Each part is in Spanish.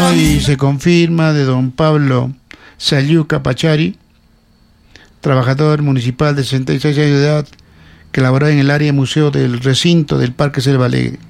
Bueno, y se confirma de don Pablo Sayuca Pachari, trabajador municipal de 66 años de edad, que laboraba en el área museo del recinto del Parque Selva Alegre.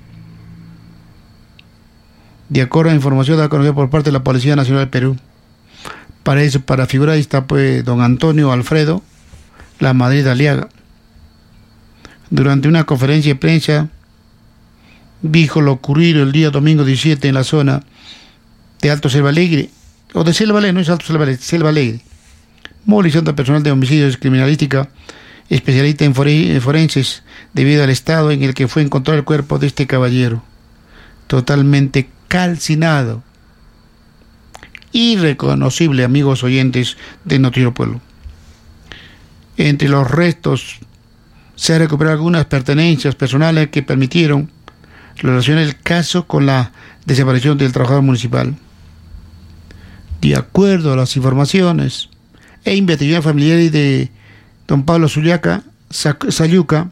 De acuerdo a información dada a conocer por parte de la Policía Nacional del Perú. Para eso, para figurar, ahí está pues don Antonio Alfredo La Madrid Aliaga. Durante una conferencia de prensa, dijo lo ocurrido el día domingo 17 en la zona de Alto Selva Alegre, o de Selva Alegre, no es Alto Selva Alegre, Selva Alegre, movilizando a personal de homicidios criminalística, especialista en forenses, debido al estado en el que fue encontrado el cuerpo de este caballero, totalmente calcinado, irreconocible, amigos oyentes de Noticiero Pueblo. Entre los restos se han recuperado algunas pertenencias personales que permitieron relacionar el caso con la desaparición del trabajador municipal. De acuerdo a las informaciones e investigaciones familiares de don Pablo Sayuca,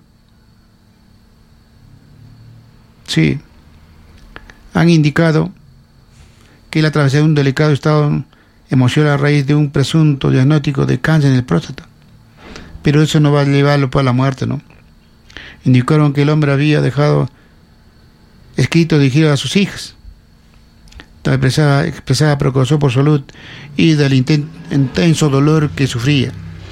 sí, han indicado que él atravesó un delicado estado emocional a raíz de un presunto diagnóstico de cáncer en el próstata. Pero eso no va a llevarlo para la muerte, ¿no? Indicaron que el hombre había dejado escrito dirigido a sus hijas. Expresaba preocupación por su salud y del intenso dolor que sufría.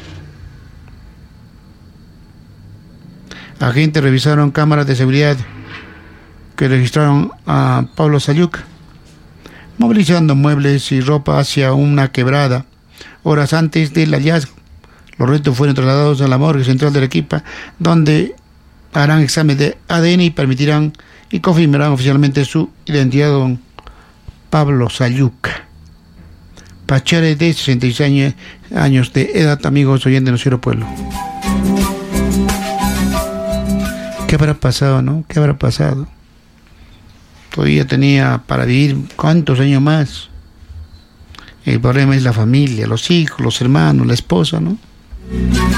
Agentes revisaron cámaras de seguridad que registraron a Pablo Sayuca movilizando muebles y ropa hacia una quebrada horas antes del hallazgo. Los restos fueron trasladados a la morgue central de Arequipa, donde harán examen de ADN y permitirán y confirmarán oficialmente su identidad, don Pablo Sayuca Pachari, de 66 años de edad, amigos oyentes de Noticiero Pueblo. ¿Qué habrá pasado, no? ¿Qué habrá pasado? Todavía tenía para vivir cuántos años más. El problema es la familia, los hijos, los hermanos, la esposa, ¿no?